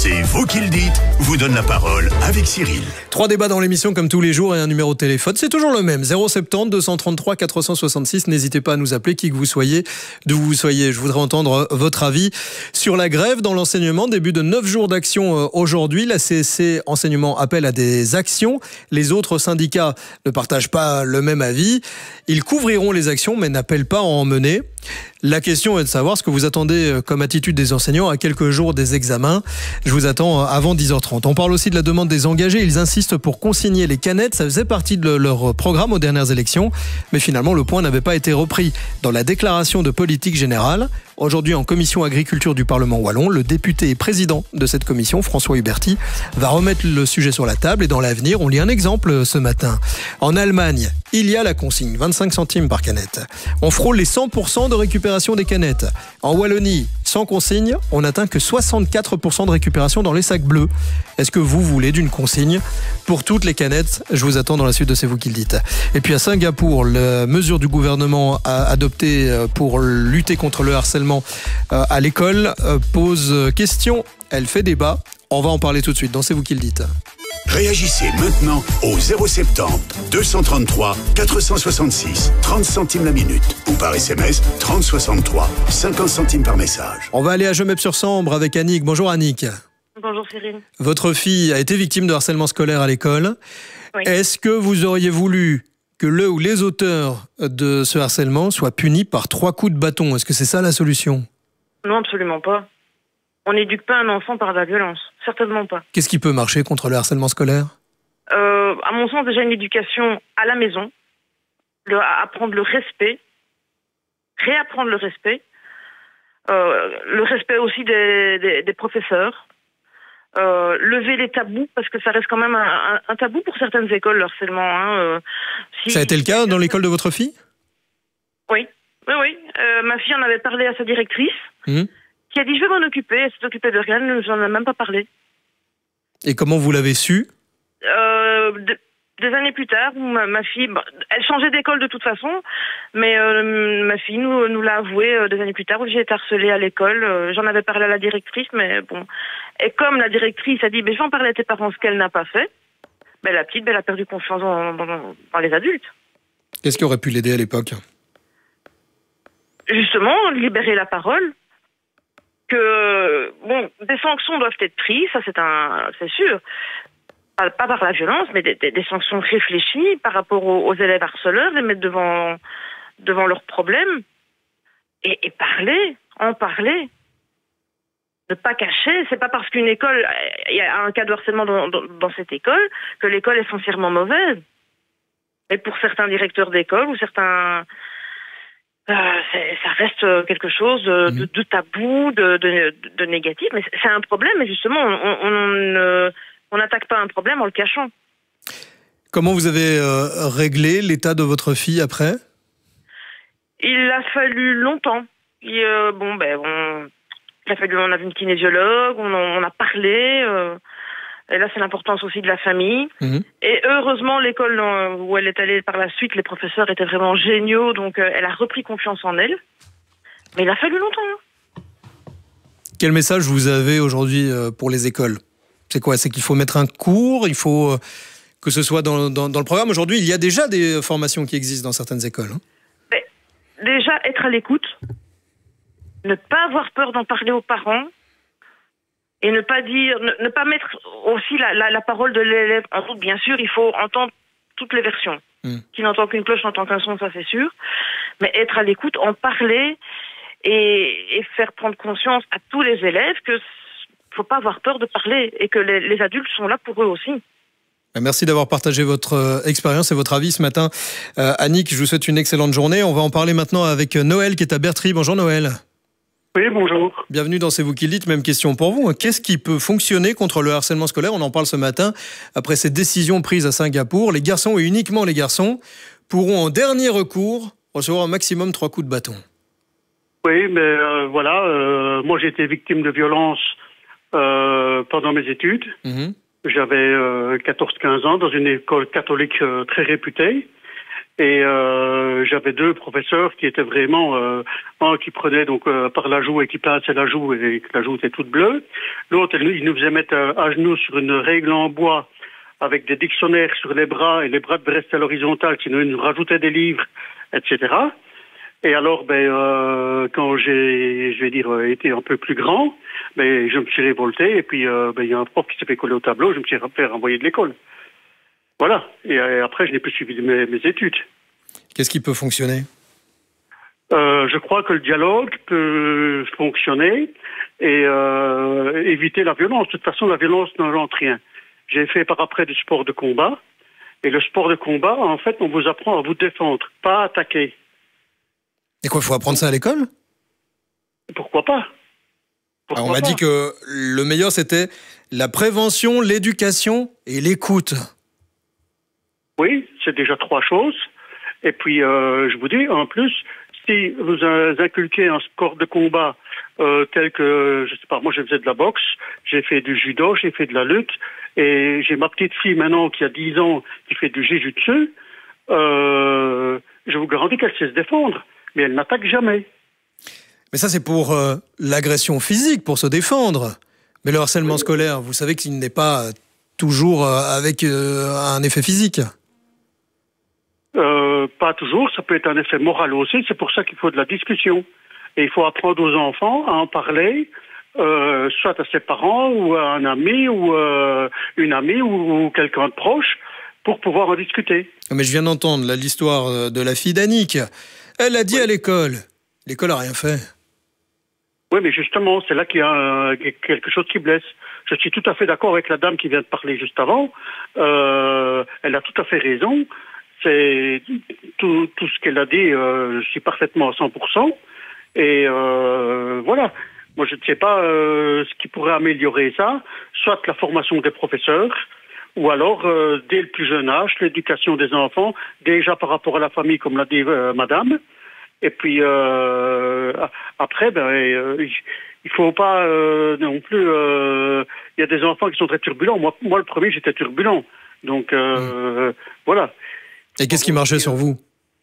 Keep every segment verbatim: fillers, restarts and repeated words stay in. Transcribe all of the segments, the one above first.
C'est vous qui le dites, vous donne la parole avec Cyril. Trois débats dans l'émission comme tous les jours et un numéro de téléphone. C'est toujours le même, zéro sept zéro deux cent trente-trois quatre cent soixante-six. N'hésitez pas à nous appeler, qui que vous soyez, d'où vous soyez. Je voudrais entendre votre avis sur la grève dans l'enseignement. Début de neuf jours d'action aujourd'hui. La C S C Enseignement appelle à des actions. Les autres syndicats ne partagent pas le même avis. Ils couvriront les actions mais n'appellent pas à en mener. La question est de savoir ce que vous attendez comme attitude des enseignants à quelques jours des examens. Je vous attends avant dix heures trente. On parle aussi de la demande des engagés. Ils insistent pour consigner les canettes. Ça faisait partie de leur programme aux dernières élections. Mais finalement, le point n'avait pas été repris dans la déclaration de politique générale. Aujourd'hui, en commission agriculture du Parlement wallon, le député et président de cette commission, François Huberty, va remettre le sujet sur la table. Et dans l'avenir, on lit un exemple ce matin. En Allemagne, il y a la consigne, vingt-cinq centimes par canette. On frôle les cent pour cent de récupération des canettes. En Wallonie, sans consigne, on n'atteint que soixante-quatre pour cent de récupération dans les sacs bleus. Est-ce que vous voulez d'une consigne pour toutes les canettes? Je vous attends dans la suite de C'est vous qui le dites. Et puis à Singapour, la mesure du gouvernement adoptée pour lutter contre le harcèlement à l'école pose question. Elle fait débat. On va en parler tout de suite dans C'est vous qui le dites. Réagissez maintenant au zéro sept zéro deux cent trente-trois quatre cent soixante-six, trente centimes la minute ou par S M S trente soixante-trois, cinquante centimes par message. On va aller à Gemep-sur-Sambre avec Annick. Bonjour Annick. Bonjour Cyril. Votre fille a été victime de harcèlement scolaire à l'école. Oui. Est-ce que vous auriez voulu que le ou les auteurs de ce harcèlement soient punis par trois coups de bâton? Est-ce que c'est ça la solution? Non, absolument pas. On n'éduque pas un enfant par la violence. Certainement pas. Qu'est-ce qui peut marcher contre le harcèlement scolaire? euh, À mon sens, déjà une éducation à la maison. Le, apprendre le respect. Réapprendre le respect. Euh, le respect aussi des, des, des professeurs. Euh, lever les tabous, parce que ça reste quand même un, un, un tabou pour certaines écoles, le harcèlement. Hein, euh, si, ça a été le cas dans l'école de votre fille? Oui, oui, oui. Euh, ma fille en avait parlé à sa directrice, mmh. qui a dit « je vais m'en occuper ». Elle s'est occupée de rien, elle ne nous en a même pas parlé. Et comment vous l'avez su? euh, de, Des années plus tard, ma, ma fille, bah, elle changeait d'école de toute façon, mais euh, ma fille nous, nous l'a avoué euh, des années plus tard, où j'ai été harcelée à l'école. Euh, J'en avais parlé à la directrice, mais bon. Et comme la directrice a dit bah, « je vais en parler à tes parents », ce qu'elle n'a pas fait, bah, la petite, bah, elle a perdu confiance dans, dans, dans les adultes. Qu'est-ce qui aurait pu l'aider à l'époque? Justement, libérer la parole. Que, bon, des sanctions doivent être prises, ça c'est un, c'est sûr. Pas, pas par la violence, mais des, des, des sanctions réfléchies par rapport aux, aux élèves harceleurs, les mettre devant, devant leurs problèmes. Et, et parler, en parler. Ne pas cacher, c'est pas parce qu'une école, il y a un cas de harcèlement dans, dans, dans cette école, que l'école est foncièrement mauvaise. Et pour certains directeurs d'école ou certains... Euh, ça reste quelque chose de, de, de tabou, de, de, de négatif, mais c'est un problème, et justement, on n'attaque pas un problème en le cachant. Comment vous avez euh, réglé l'état de votre fille après? Il a fallu longtemps. Et, euh, bon, ben, on, il a fallu, on a vu une kinésiologue, on, on a parlé... Euh, Et là, c'est l'importance aussi de la famille. Mmh. Et heureusement, l'école où elle est allée par la suite, les professeurs étaient vraiment géniaux, donc euh, elle a repris confiance en elle. Mais il a fallu longtemps. Hein. Quel message vous avez aujourd'hui pour les écoles? C'est quoi? C'est qu'il faut mettre un cours, il faut que ce soit dans, dans, dans le programme. Aujourd'hui, il y a déjà des formations qui existent dans certaines écoles. Hein. Mais, déjà, être à l'écoute, ne pas avoir peur d'en parler aux parents, et ne pas dire, ne, ne pas mettre aussi la, la, la parole de l'élève en doute. Bien sûr, il faut entendre toutes les versions. Mmh. Qui n'entend qu'une cloche n'entend qu'un son, ça c'est sûr. Mais être à l'écoute, en parler et, et faire prendre conscience à tous les élèves que faut pas avoir peur de parler et que les, les adultes sont là pour eux aussi. Merci d'avoir partagé votre euh, expérience et votre avis ce matin. Euh, Annick, je vous souhaite une excellente journée. On va en parler maintenant avec Noël qui est à Bertry. Bonjour Noël. Oui, bonjour. Bienvenue dans C'est vous qui le dites. Même question pour vous. Qu'est-ce qui peut fonctionner contre le harcèlement scolaire? On en parle ce matin. Après cette décision prise à Singapour, les garçons et uniquement les garçons pourront en dernier recours recevoir un maximum trois coups de bâton. Oui, mais euh, voilà, euh, moi j'ai été victime de violences euh, pendant mes études. Mmh. J'avais euh, quatorze quinze ans dans une école catholique euh, très réputée. Et euh, j'avais deux professeurs qui étaient vraiment euh, un qui prenait donc euh, par la joue et qui pinçait la joue et que la joue était toute bleue. L'autre, il nous faisait mettre euh, à genoux sur une règle en bois avec des dictionnaires sur les bras et les bras devaient rester à l'horizontale, sinon il nous rajoutait des livres, et cetera. Et alors, ben, euh, quand j'ai, je vais dire, euh, été un peu plus grand, ben, je me suis révolté et puis euh, ben, il y a un prof qui s'est fait coller au tableau, je me suis fait renvoyer de l'école. Voilà. Et, et après, je n'ai plus suivi mes, mes études. Qu'est-ce qui peut fonctionner ? euh, Je crois que le dialogue peut fonctionner et euh, éviter la violence. De toute façon, la violence n'engendre rien. J'ai fait par après du sport de combat. Et le sport de combat, en fait, on vous apprend à vous défendre, pas à attaquer. Et quoi, il faut apprendre ça à l'école ? Pourquoi pas ? Pourquoi Alors, on m'a pas dit que le meilleur, c'était la prévention, l'éducation et l'écoute. Oui, c'est déjà trois choses. Et puis, euh, je vous dis, en plus, si vous inculquez un sport de combat euh, tel que, je sais pas, moi je faisais de la boxe, j'ai fait du judo, j'ai fait de la lutte, et j'ai ma petite fille maintenant qui a dix ans qui fait du jiu-jitsu, euh, je vous garantis qu'elle sait se défendre, mais elle n'attaque jamais. Mais ça, c'est pour euh, l'agression physique, pour se défendre. Mais le harcèlement oui. scolaire, vous savez qu'il n'est pas toujours euh, avec euh, un effet physique. Euh, pas toujours, ça peut être un effet moral aussi, c'est pour ça qu'il faut de la discussion. Et il faut apprendre aux enfants à en parler, euh, soit à ses parents, ou à un ami, ou euh, une amie, ou, ou quelqu'un de proche, pour pouvoir en discuter. Mais je viens d'entendre là, l'histoire de la fille d'Annick. Elle a dit oui. à l'école. L'école n'a rien fait. Oui, mais justement, c'est là qu'il y a euh, quelque chose qui blesse. Je suis tout à fait d'accord avec la dame qui vient de parler juste avant. Euh, elle a tout à fait raison. C'est tout, tout ce qu'elle a dit, euh, je suis parfaitement à cent pour cent. Et euh, voilà. Moi, je ne sais pas euh, ce qui pourrait améliorer ça. Soit la formation des professeurs, ou alors, euh, dès le plus jeune âge, l'éducation des enfants, déjà par rapport à la famille, comme l'a dit euh, madame. Et puis, euh, après, ben, euh, il faut pas euh, non plus... Il euh, y a des enfants qui sont très turbulents. Moi, moi le premier, j'étais turbulent. Donc, euh, mmh. voilà. Et qu'est-ce qui marchait sur vous ?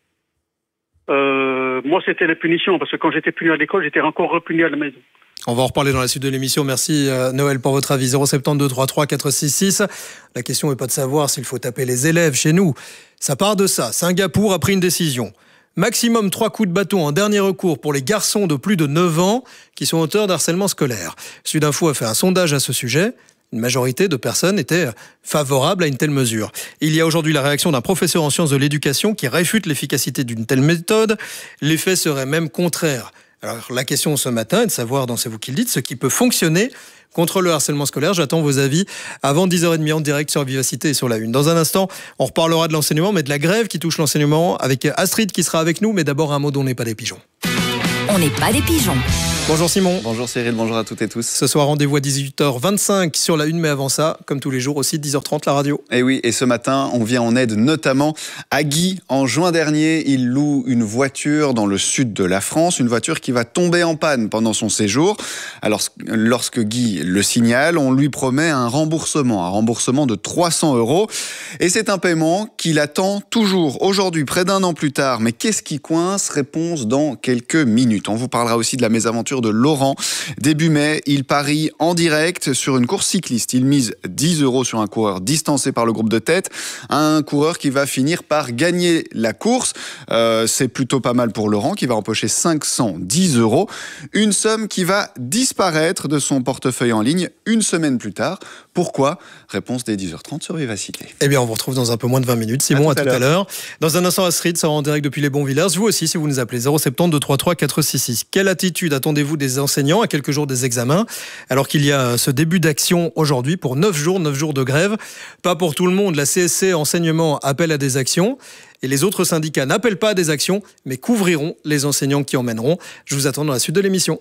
euh, Moi, c'était les punitions, parce que quand j'étais puni à l'école, j'étais encore repuni à la maison. On va en reparler dans la suite de l'émission. Merci euh, Noël pour votre avis. zéro sept deux trois trois quatre six six. La question n'est pas de savoir s'il faut taper les élèves chez nous. Ça part de ça. Singapour a pris une décision. Maximum trois coups de bâton en dernier recours pour les garçons de plus de neuf ans qui sont auteurs d'harcèlement scolaire. Sud Info a fait un sondage à ce sujet. Une majorité de personnes étaient favorables à une telle mesure. Il y a aujourd'hui la réaction d'un professeur en sciences de l'éducation qui réfute l'efficacité d'une telle méthode. L'effet serait même contraire. Alors la question ce matin est de savoir, dans C'est vous qui le dites, ce qui peut fonctionner contre le harcèlement scolaire. J'attends vos avis avant dix heures trente en direct sur Vivacité et sur La Une. Dans un instant, on reparlera de l'enseignement, mais de la grève qui touche l'enseignement avec Astrid qui sera avec nous. Mais d'abord un mot dont on n'est pas des pigeons. On n'est pas des pigeons. Bonjour Simon. Bonjour Cyril, bonjour à toutes et tous. Ce soir, rendez-vous à dix-huit heures vingt-cinq sur La Une, mais avant ça, comme tous les jours aussi, dix heures trente la radio. Et oui, et ce matin, on vient en aide notamment à Guy. En juin dernier, il loue une voiture dans le sud de la France, une voiture qui va tomber en panne pendant son séjour. Alors, lorsque Guy le signale, on lui promet un remboursement, un remboursement de trois cents euros. Et c'est un paiement qu'il attend toujours aujourd'hui, près d'un an plus tard. Mais qu'est-ce qui coince ? Réponse dans quelques minutes. On vous parlera aussi de la mésaventure de Laurent. Début mai, il parie en direct sur une course cycliste. Il mise dix euros sur un coureur distancé par le groupe de tête. Un coureur qui va finir par gagner la course. Euh, c'est plutôt pas mal pour Laurent qui va empocher cinq cent dix euros. Une somme qui va disparaître de son portefeuille en ligne une semaine plus tard. Pourquoi ? Réponse dès dix heures trente sur Vivacité. Eh bien, on vous retrouve dans un peu moins de vingt minutes. Simon, à tout, à, tout à l'heure. Dans un instant, Astrid sera en direct depuis les Bons-Villers. Vous aussi, si vous nous appelez zéro sept deux trois trois quatre six six. Quelle attitude attendez-vous des enseignants à quelques jours des examens, alors qu'il y a ce début d'action aujourd'hui pour neuf jours, neuf jours de grève. Pas pour tout le monde. La C S C Enseignement appelle à des actions et les autres syndicats n'appellent pas à des actions, mais couvriront les enseignants qui emmèneront. Je vous attends dans la suite de l'émission.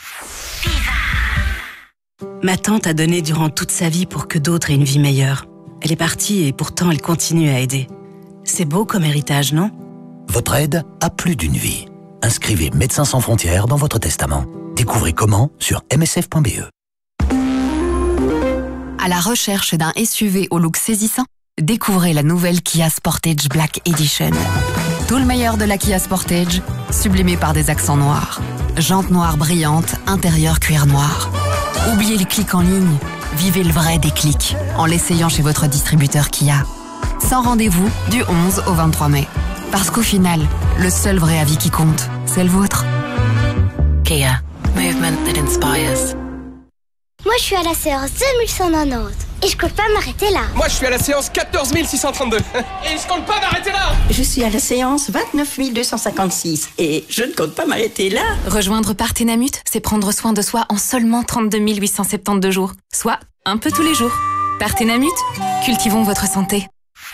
Ma tante a donné durant toute sa vie pour que d'autres aient une vie meilleure. Elle est partie et pourtant elle continue à aider. C'est beau comme héritage, non ? Votre aide a plus d'une vie. Inscrivez Médecins sans frontières dans votre testament. Découvrez comment sur m s f point b e. À la recherche d'un S U V au look saisissant, découvrez la nouvelle Kia Sportage Black Edition. Tout le meilleur de la Kia Sportage, sublimé par des accents noirs. Jantes noires brillantes, intérieur cuir noir. Oubliez les clics en ligne. Vivez le vrai déclic en l'essayant chez votre distributeur Kia. Sans rendez-vous du onze au vingt-trois mai. Parce qu'au final, le seul vrai avis qui compte, c'est le vôtre. Kia. Movement that inspires. Moi, je suis à la séance deux mille cent quatre-vingt-dix et je compte pas m'arrêter là. Moi, je suis à la séance quatorze mille six cent trente-deux et je compte pas m'arrêter là. Je suis à la séance vingt-neuf mille deux cent cinquante-six et je ne compte pas m'arrêter là. Rejoindre Partenamut, c'est prendre soin de soi en seulement trente-deux mille huit cent soixante-douze jours, soit un peu tous les jours. Partenamut, cultivons votre santé.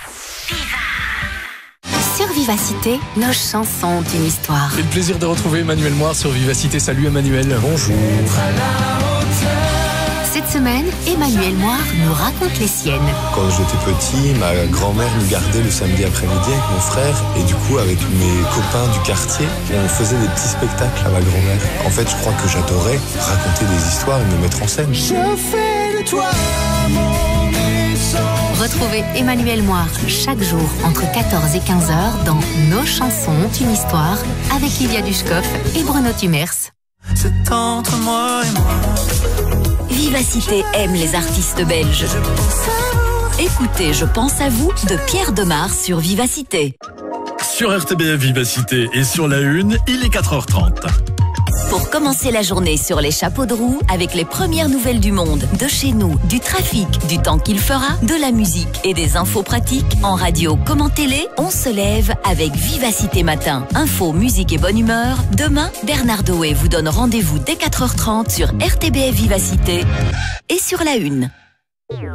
Sur Vivacité, nos chansons ont une histoire. C'est le plaisir de retrouver Emmanuel Moir sur Vivacité. Salut Emmanuel. Bonjour. Cette semaine, Emmanuel Moir nous raconte les siennes. Quand j'étais petit, ma grand-mère nous gardait le samedi après-midi avec mon frère. Et du coup, avec mes copains du quartier, on faisait des petits spectacles à ma grand-mère. En fait, je crois que j'adorais raconter des histoires et me mettre en scène. Je fais de toi mon essence. Retrouvez Emmanuel Moir chaque jour entre quatorze et quinze heures dans Nos chansons ont une histoire avec Ilia Dushkov et Bruno Tumers. C'est entre moi et moi. Vivacité aime les artistes belges. Écoutez Je pense à vous de Pierre Demar sur Vivacité. Sur R T B F Vivacité et sur la une, il est quatre heures trente. Pour commencer la journée sur les chapeaux de roue avec les premières nouvelles du monde, de chez nous, du trafic, du temps qu'il fera, de la musique et des infos pratiques, en radio comme en télé, on se lève avec Vivacité Matin. Info, musique et bonne humeur. Demain, Bernard Doé vous donne rendez-vous dès quatre heures trente sur R T B F Vivacité et sur la une.